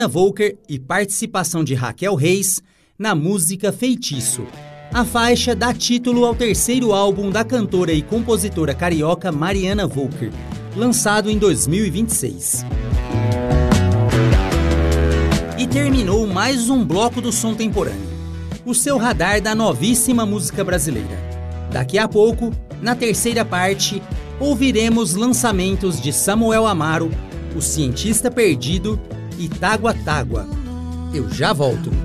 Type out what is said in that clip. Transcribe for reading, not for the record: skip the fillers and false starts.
Volker e participação de Raquel Reis na música Feitiço. A faixa dá título ao terceiro álbum da cantora e compositora carioca Mariana Volker, lançado em 2026. E terminou mais um bloco do som temporâneo, o seu radar da novíssima música brasileira. Daqui a pouco, na terceira parte, ouviremos lançamentos de Samuel Amaro, O Cientista Perdido e Tágua Tágua. Eu já volto.